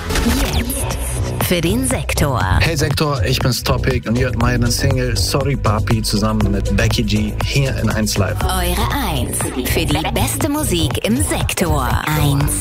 Jetzt für den Sektor. Hey Sektor, ich bin's Topic und ihr hört meine Single Sorry Papi zusammen mit Becky G hier in 1 Live. Eure 1 für die beste Musik im Sektor. 1